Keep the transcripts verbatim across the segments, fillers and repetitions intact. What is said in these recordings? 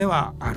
ではある。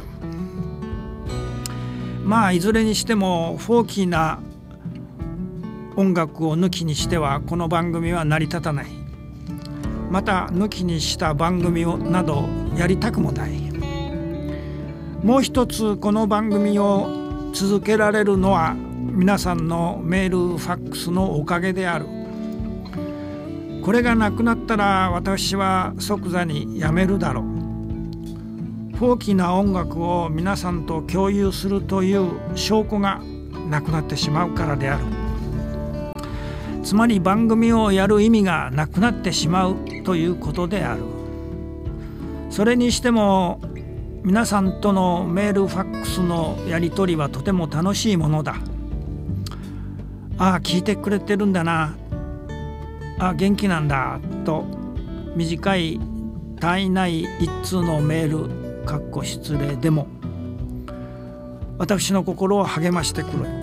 まあいずれにしてもフォーキーな音楽を抜きにしてはこの番組は成り立たない。また抜きにした番組をなどやりたくもない。もう一つこの番組を続けられるのは皆さんのメールファックスのおかげである。これがなくなったら私は即座にやめるだろう。フォーキーな音楽を皆さんと共有するという証拠がなくなってしまうからである。つまり番組をやる意味がなくなってしまうということである。それにしても皆さんとのメールファックスのやり取りはとても楽しいものだ。ああ聞いてくれてるんだな、ああ元気なんだと短い単位ない一通のメールかっこ失礼でも私の心を励ましてくる。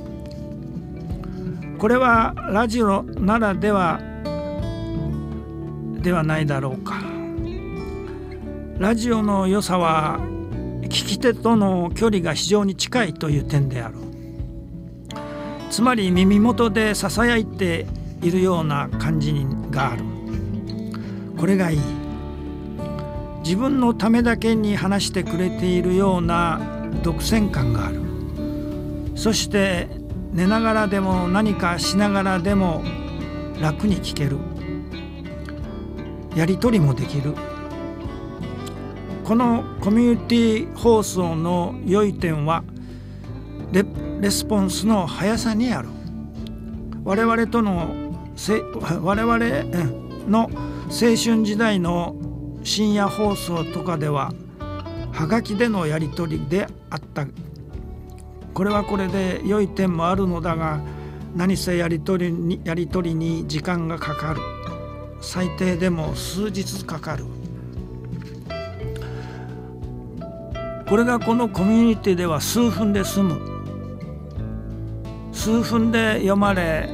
これはラジオならではではないだろうか。ラジオの良さは聞き手との距離が非常に近いという点である。つまり耳元でささやいているような感じがある。これがいい。自分のためだけに話してくれているような独占感がある。そして寝ながらでも何かしながらでも楽に聞ける。やり取りもできる。このコミュニティ放送の良い点は レ, レスポンスの速さにある。我々との我々の青春時代の深夜放送とかでははがきでのやり取りであった。これはこれで良い点もあるのだが、何せやり取りに、やり取りに時間がかかる。最低でも数日かかる。これがこのコミュニティでは数分で済む。数分で読まれ、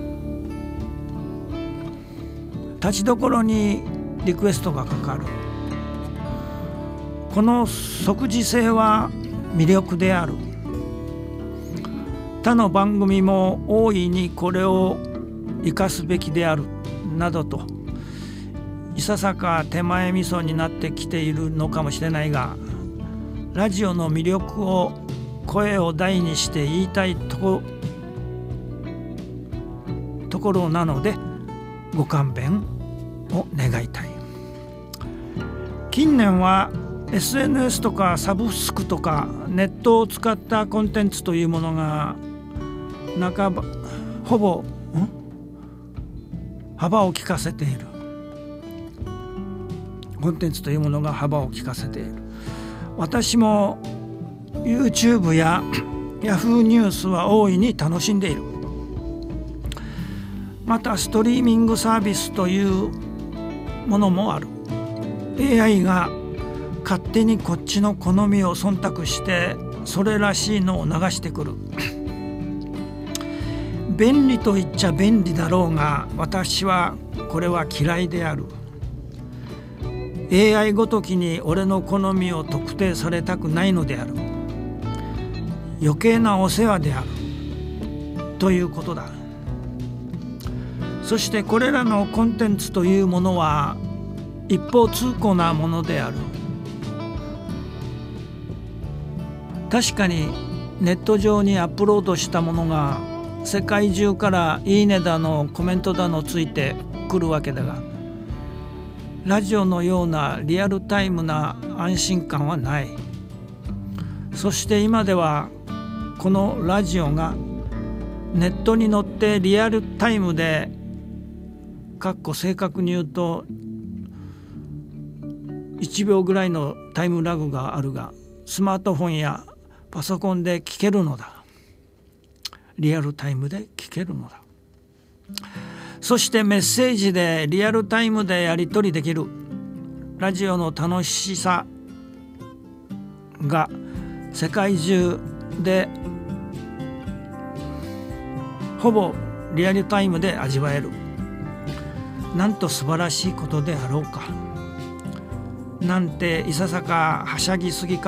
立ちどころにリクエストがかかる。この即時性は魅力である。他の番組も大いにこれを生かすべきであるなどといささか手前味噌になってきているのかもしれないが、ラジオの魅力を声を大にして言いたいとこ、ところなのでご勘弁を願いたい。近年は エスエヌエス とかサブスクとかネットを使ったコンテンツというものが半ばほぼん幅を利かせている。コンテンツというものが幅を利かせている。私も YouTube や Yahoo ニュースは大いに楽しんでいる。またストリーミングサービスというものもある。 エーアイ が勝手にこっちの好みを忖度してそれらしいのを流してくる。便利と言っちゃ便利だろうが、私はこれは嫌いである。エーアイ ごときに俺の好みを特定されたくないのである。余計なお世話であるということだ。そしてこれらのコンテンツというものは一方通行なものである。確かにネット上にアップロードしたものが世界中からいいねだのコメントだのついてくるわけだが、ラジオのようなリアルタイムな安心感はない。そして今ではこのラジオがネットに乗ってリアルタイムでかっこ正確に言うといちびょうぐらいのタイムラグがあるが、スマートフォンやパソコンで聞けるのだ。リアルタイムで聞けるのだ。そしてメッセージでリアルタイムでやり取りできる。ラジオの楽しさが世界中でほぼリアルタイムで味わえる。なんと素晴らしいことであろうか。 なんていささかはしゃぎすぎか